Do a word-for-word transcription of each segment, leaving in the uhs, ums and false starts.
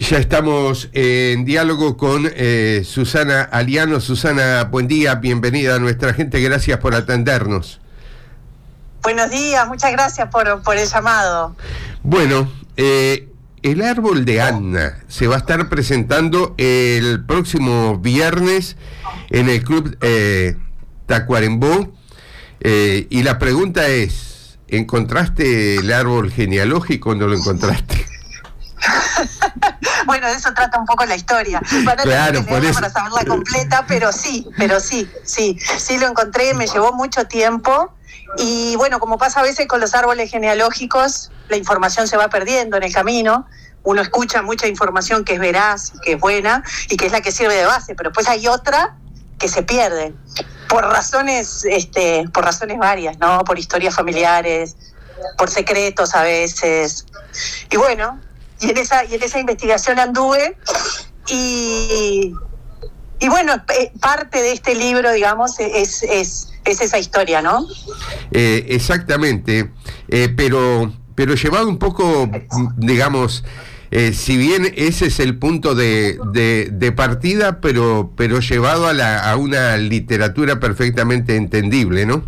Ya estamos en diálogo con eh, Susana Aliano. Susana, buen día, bienvenida a nuestra gente, gracias por atendernos. Buenos días, muchas gracias por, por el llamado. Bueno, eh, el árbol de Anna se va a estar presentando el próximo viernes en el Club eh, Tacuarembó, eh, y la pregunta es, ¿encontraste el árbol genealógico o no lo encontraste? Bueno, de eso trata un poco la historia. Para claro, por eso. Para saberla completa, pero sí, pero sí, sí, sí lo encontré, me llevó mucho tiempo. Y bueno, como pasa a veces con los árboles genealógicos, la información se va perdiendo en el camino. Uno escucha mucha información que es veraz, que es buena y que es la que sirve de base, pero después hay otra que se pierde por razones, este, por razones varias, ¿no? Por historias familiares, por secretos a veces. Y bueno, y en esa, y en esa investigación anduve y, y bueno, parte de este libro, digamos, es, es, es esa historia, ¿no? Eh, exactamente, eh, pero, pero llevado un poco, digamos, eh, si bien ese es el punto de, de, de partida, pero, pero llevado a, la, a una literatura perfectamente entendible, ¿no?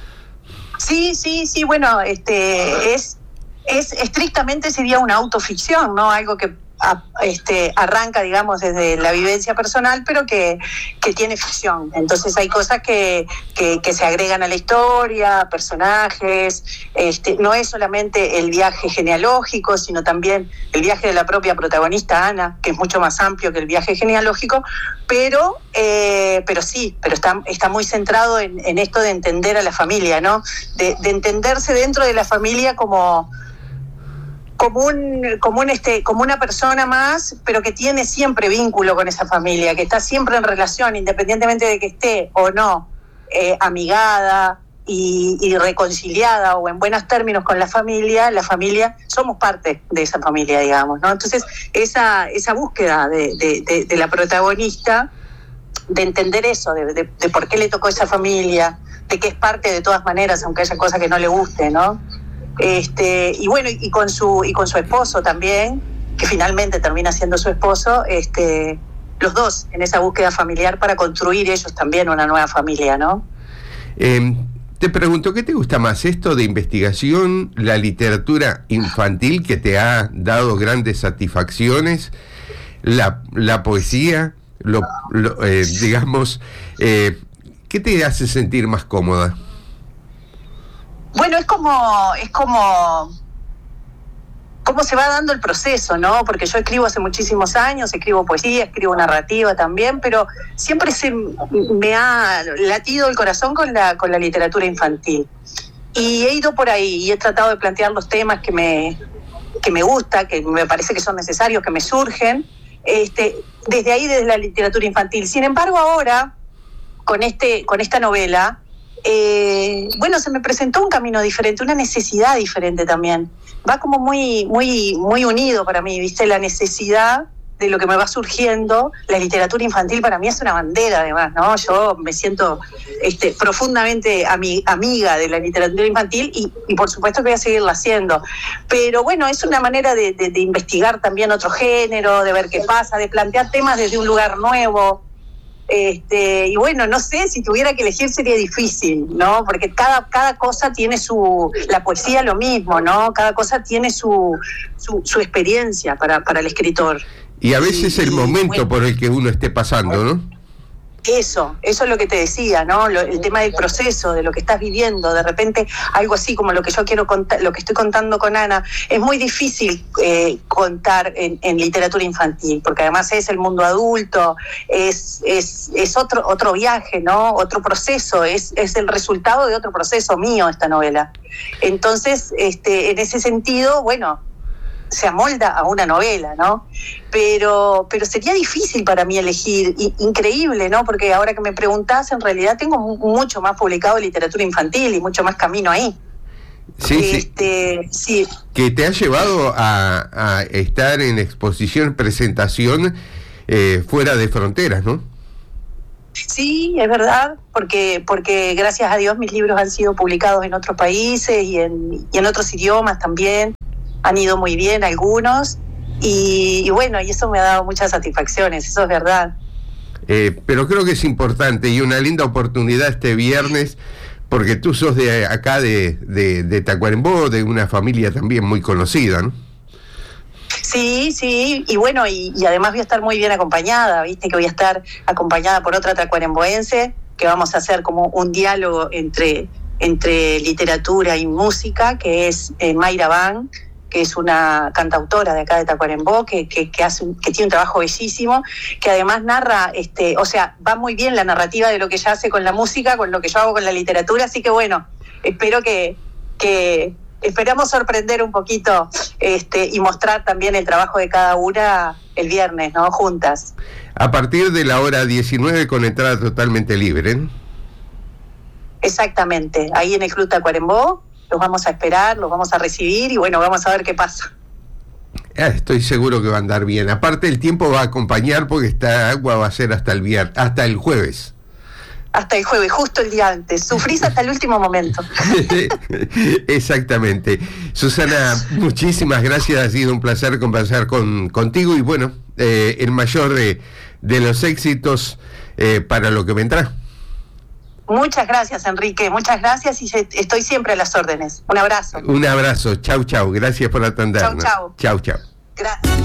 Sí, sí, sí, bueno, este es... Es estrictamente sería una autoficción, ¿no? Algo que a, este, arranca, digamos, desde la vivencia personal, pero que, que tiene ficción. Entonces hay cosas que, que, que se agregan a la historia, personajes. Este, no es solamente el viaje genealógico, sino también el viaje de la propia protagonista, Ana, que es mucho más amplio que el viaje genealógico, pero, eh, pero sí, pero está, está muy centrado en, en esto de entender a la familia, ¿no? De, de entenderse dentro de la familia como... Como, un, como, un este, como una persona más, pero que tiene siempre vínculo con esa familia, que está siempre en relación, independientemente de que esté o no eh, amigada y, y reconciliada o en buenos términos con la familia, la familia, somos parte de esa familia, digamos, ¿no? Entonces, esa, esa búsqueda de, de, de, de la protagonista, de entender eso, de, de, de por qué le tocó esa familia, de que es parte de todas maneras, aunque haya cosas que no le guste, ¿no? Este, y bueno, y con su y con su esposo también, que finalmente termina siendo su esposo, este, los dos en esa búsqueda familiar para construir ellos también una nueva familia, ¿no? Eh, te pregunto, ¿qué te gusta más, esto de investigación, la literatura infantil que te ha dado grandes satisfacciones, la, la poesía, lo, lo, eh, digamos, eh, ¿qué te hace sentir más cómoda? Bueno, es como, es como, cómo se va dando el proceso, ¿no? Porque yo escribo hace muchísimos años, escribo poesía, escribo narrativa también, pero siempre se me ha latido el corazón con la, con la literatura infantil. Y he ido por ahí y he tratado de plantear los temas que me, que me gusta, que me parece que son necesarios, que me surgen, este, desde ahí, desde la literatura infantil. Sin embargo, ahora, con este, con esta novela, Eh, bueno, se me presentó un camino diferente, una necesidad diferente también. Va como muy, muy, muy unido para mí, ¿viste? La necesidad de lo que me va surgiendo. La literatura infantil para mí es una bandera, además, ¿no? Yo me siento este, profundamente ami- amiga de la literatura infantil y, y por supuesto que voy a seguirla haciendo. Pero bueno, es una manera de, de, de investigar también otro género, de ver qué pasa, de plantear temas desde un lugar nuevo. Este, y bueno, no sé, si tuviera que elegir sería difícil, ¿no? Porque cada, cada cosa tiene su... La poesía lo mismo, ¿no? Cada cosa tiene su, su, su experiencia para, para el escritor. Y a veces y, el momento bueno, por el que uno esté pasando, ¿no? Eso, eso es lo que te decía, ¿no? Lo, el tema del proceso, de lo que estás viviendo, de repente algo así como lo que yo quiero contar, lo que estoy contando con Ana, es muy difícil eh, contar en, en literatura infantil, porque además es el mundo adulto, es, es, es otro, otro viaje, ¿no? Otro proceso, es, es el resultado de otro proceso mío esta novela. Entonces, este, en ese sentido, bueno, se amolda a una novela, ¿no? Pero, pero sería difícil para mí elegir, y, increíble, ¿no? Porque ahora que me preguntás, en realidad tengo mucho más publicado de literatura infantil y mucho más camino ahí. Sí, este, sí. sí. Que te ha llevado a, a estar en exposición, presentación eh, fuera de fronteras, ¿no? Sí, es verdad, porque porque gracias a Dios mis libros han sido publicados en otros países y en, y en otros idiomas también. Han ido muy bien algunos y, y bueno, y eso me ha dado muchas satisfacciones, eso es verdad. Eh, pero creo que es importante y una linda oportunidad este viernes, porque tú sos de acá, de, de, de Tacuarembó, de una familia también muy conocida, ¿no? Sí, sí, y bueno, y, y además voy a estar muy bien acompañada, viste que voy a estar acompañada por otra tacuaremboense, que vamos a hacer como un diálogo entre, entre literatura y música, que es eh, Mayra Van, que es una cantautora de acá de Tacuarembó, que, que, que, hace un, que tiene un trabajo bellísimo, que además narra, este, o sea, va muy bien la narrativa de lo que ella hace con la música, con lo que yo hago con la literatura, así que bueno, espero que, que esperamos sorprender un poquito este, y mostrar también el trabajo de cada una el viernes, ¿no? Juntas. A partir de la hora diecinueve con entrada totalmente libre, ¿eh? Exactamente, ahí en el Club Tacuarembó. Los vamos a esperar, los vamos a recibir y bueno, vamos a ver qué pasa. Ah, estoy seguro que va a andar bien. Aparte el tiempo va a acompañar porque esta agua va a ser hasta el viernes, hasta el jueves. Hasta el jueves, justo el día antes. Sufrís hasta el último momento. Exactamente. Susana, muchísimas gracias. Ha sido un placer conversar con, contigo y bueno, eh, el mayor de, de los éxitos eh, para lo que vendrá. Muchas gracias, Enrique, muchas gracias y estoy siempre a las órdenes. Un abrazo. Un abrazo, chau, chau, gracias por atendernos. Chau, chau. Chau, chau. Gracias.